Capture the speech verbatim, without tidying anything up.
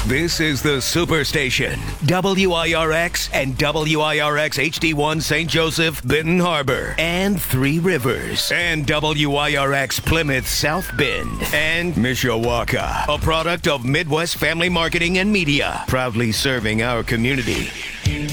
This is the Superstation, W I R X and W I R X H D one Saint Joseph, Benton Harbor, and Three Rivers, and W I R X Plymouth South Bend, and Mishawaka, a product of Midwest Family Marketing and Media, proudly serving our community.